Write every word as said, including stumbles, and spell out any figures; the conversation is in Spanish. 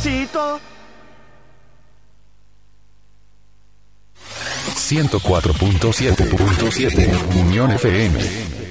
despacito. ciento cuatro punto siete Unión F M.